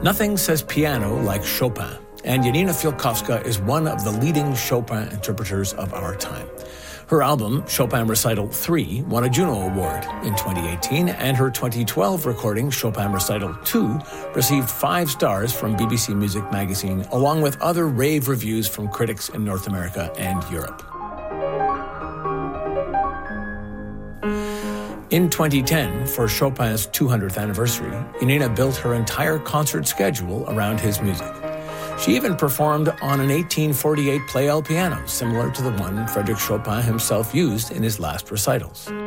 Nothing says piano like Chopin, and Janina Fialkowska is one of the leading Chopin interpreters of our time. Her album, Chopin Recital 3, won a Juno Award in 2018, and her 2012 recording, Chopin Recital 2, received 5 stars from BBC Music Magazine, along with other rave reviews from critics in North America and Europe. In 2010, for Chopin's 200th anniversary, Janina built her entire concert schedule around his music. She even performed on an 1848 Pleyel piano, similar to the one Frédéric Chopin himself used in his last recitals.